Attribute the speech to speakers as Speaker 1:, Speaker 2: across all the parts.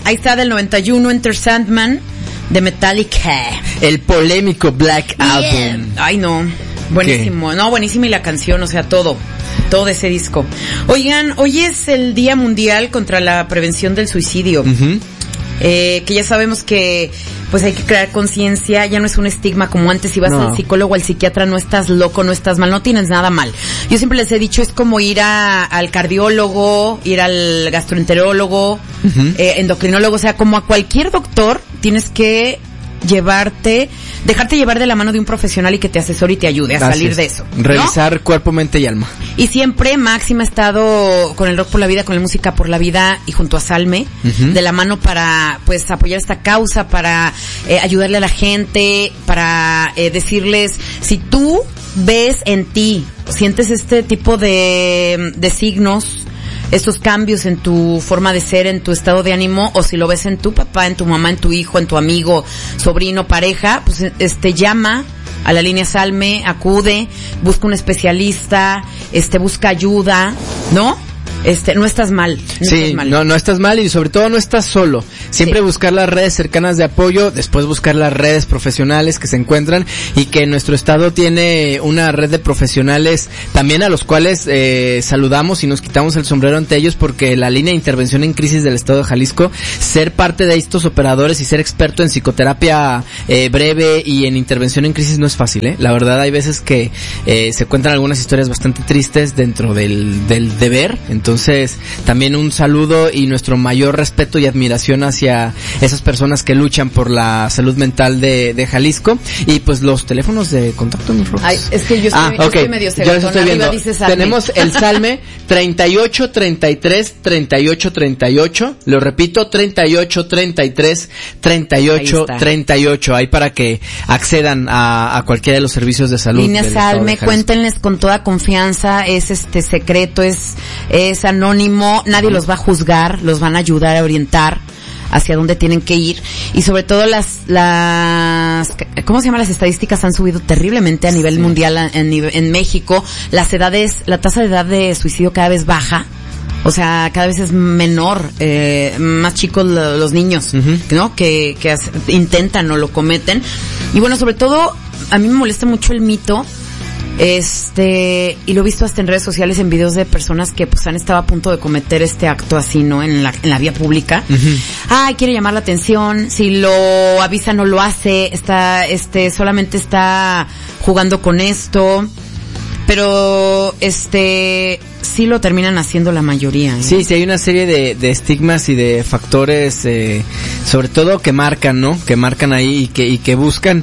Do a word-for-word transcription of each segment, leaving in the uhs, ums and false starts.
Speaker 1: ahí está del noventa y uno, Enter Sandman, de Metallica.
Speaker 2: El polémico Black
Speaker 1: Yeah.
Speaker 2: Album.
Speaker 1: Ay, no. Buenísimo. ¿Qué? No, buenísima y la canción, o sea, todo. Todo ese disco. Oigan, hoy es el Día Mundial contra la Prevención del Suicidio. Uh-huh. Eh, que ya sabemos que pues hay que crear conciencia, ya no es un estigma como antes, si vas no. al psicólogo o al psiquiatra no estás loco, no estás mal, no tienes nada mal. Yo siempre les he dicho, es como ir a, al cardiólogo, ir al gastroenterólogo, uh-huh. eh, endocrinólogo, o sea, como a cualquier doctor tienes que llevarte, dejarte llevar de la mano de un profesional y que te asesore y te ayude a Así salir
Speaker 2: es.
Speaker 1: de eso, ¿no?
Speaker 2: Revisar cuerpo, mente y alma.
Speaker 1: Y siempre Máxima ha estado con el Rock por la Vida, con la Música por la Vida y junto a Salme, uh-huh. de la mano para pues apoyar esta causa, para eh, ayudarle a la gente, para eh, decirles, si tú ves en ti, sientes este tipo de, de signos, estos cambios en tu forma de ser, en tu estado de ánimo, o si lo ves en tu papá, en tu mamá, en tu hijo, en tu amigo, sobrino, pareja, pues este llama a la línea Salme, acude, busca un especialista, este busca ayuda, ¿no? Este, no estás mal. No
Speaker 2: sí,
Speaker 1: estás mal.
Speaker 2: no, no estás mal y sobre todo no estás solo. Siempre sí. buscar las redes cercanas de apoyo, después buscar las redes profesionales que se encuentran y que nuestro estado tiene una red de profesionales también a los cuales eh, saludamos y nos quitamos el sombrero ante ellos porque la línea de intervención en crisis del estado de Jalisco, ser parte de estos operadores y ser experto en psicoterapia eh, breve y en intervención en crisis no es fácil, ¿eh? La verdad hay veces que eh, se cuentan algunas historias bastante tristes dentro del, del deber. Entonces Entonces, también un saludo y nuestro mayor respeto y admiración hacia esas personas que luchan por la salud mental de, de Jalisco. Y pues los teléfonos de contacto, mis rojos.
Speaker 1: Ay, es que yo estoy,
Speaker 2: ah,
Speaker 1: yo
Speaker 2: okay.
Speaker 1: estoy medio
Speaker 2: Yo les estoy viendo. Tenemos el Salme treinta y ocho treinta y tres treinta y ocho treinta y ocho. Lo repito, treinta y ocho treinta y tres treinta y ocho treinta y ocho. Ahí para que accedan a, a cualquiera de los servicios de salud.
Speaker 1: Línea Salme, cuéntenles con toda confianza, es este secreto, es, es anónimo, nadie uh-huh. los va a juzgar, los van a ayudar a orientar hacia dónde tienen que ir y sobre todo las, las, ¿cómo se llama? Las estadísticas han subido terriblemente a nivel sí. mundial en, en México, las edades, la tasa de edad de suicidio cada vez baja. O sea, cada vez es menor, eh, más chicos lo, los niños, uh-huh. ¿no? Que, que as, intentan o lo cometen. Y bueno, sobre todo, a mí me molesta mucho el mito, este, y lo he visto hasta en redes sociales, en videos de personas que pues han estado a punto de cometer este acto así, ¿no? En la, en la vía pública. Uh-huh. Ay, quiere llamar la atención, si lo avisa no lo hace, está, este, solamente está jugando con esto. Pero, este, sí lo terminan haciendo la mayoría, ¿eh?
Speaker 2: Sí, sí, hay una serie de, de estigmas y de factores, eh, sobre todo que marcan, ¿no? Que marcan ahí y que, y que buscan,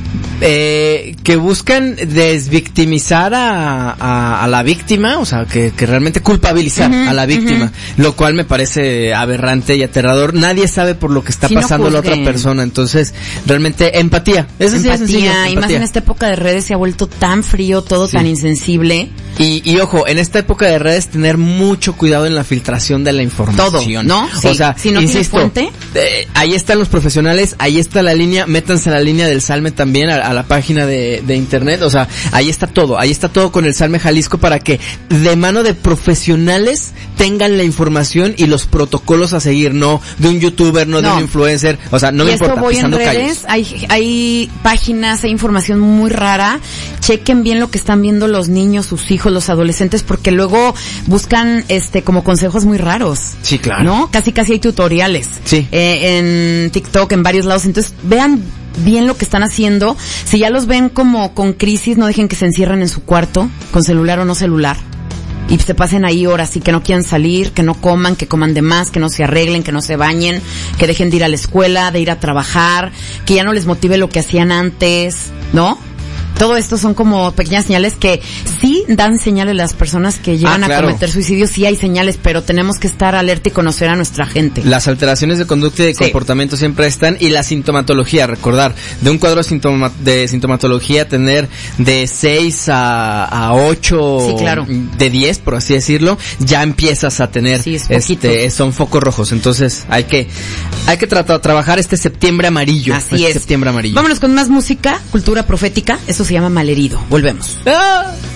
Speaker 2: eh, que buscan desvictimizar a, a, a la víctima, o sea, que, que realmente culpabilizar uh-huh, a la víctima, uh-huh. lo cual me parece aberrante y aterrador. Nadie sabe por lo que está si pasando no la otra persona, entonces, realmente, empatía. Eso empatía, sí es sencillo, empatía. Y más en esta
Speaker 1: época de redes se ha vuelto tan frío, todo sí. tan insensible.
Speaker 2: Y, y ojo, en esta época de redes tener mucho cuidado en la filtración de la información.
Speaker 1: Todo, ¿no? Sí.
Speaker 2: O sea,
Speaker 1: si no
Speaker 2: insisto,
Speaker 1: fuente,
Speaker 2: eh, ahí están los profesionales, ahí está la línea, métanse a la línea del Salme también, a, a la página de, de internet, o sea, ahí está todo, ahí está todo con el Salme Jalisco para que de mano de profesionales tengan la información y los protocolos a seguir, no de un youtuber, no, no. de un influencer, o sea, no
Speaker 1: y
Speaker 2: me
Speaker 1: esto
Speaker 2: importa,
Speaker 1: voy
Speaker 2: pisando
Speaker 1: en redes, hay, hay páginas, hay información muy rara, chequen bien lo que están viendo los niños, sus hijos, los adolescentes, porque luego buscan este como consejos muy raros.
Speaker 2: Sí, claro.
Speaker 1: ¿No? Casi casi hay tutoriales.
Speaker 2: Sí.
Speaker 1: Eh, en TikTok, en varios lados, entonces vean bien lo que están haciendo. Si ya los ven como con crisis, no dejen que se encierren en su cuarto, con celular o no celular, y se pasen ahí horas y que no quieran salir, que no coman, que coman de más, que no se arreglen, que no se bañen, que dejen de ir a la escuela, de ir a trabajar, que ya no les motive lo que hacían antes, ¿no? Todo esto son como pequeñas señales que sí dan señales a las personas que llegan ah, claro. a cometer suicidio, sí hay señales, pero tenemos que estar alerta y conocer a nuestra gente.
Speaker 2: Las alteraciones de conducta y de sí. comportamiento siempre están, y la sintomatología, recordar, de un cuadro sintoma, de sintomatología tener de seis a, a ocho,
Speaker 1: sí, claro.
Speaker 2: de diez, por así decirlo, ya empiezas a tener,
Speaker 1: sí,
Speaker 2: este, son focos rojos, entonces hay que, hay que tratar, trabajar este septiembre amarillo.
Speaker 1: Así
Speaker 2: este
Speaker 1: es.
Speaker 2: Septiembre amarillo.
Speaker 1: Vámonos con más música, cultura profética, eso se llama Malherido. Volvemos.
Speaker 2: ¡Ah!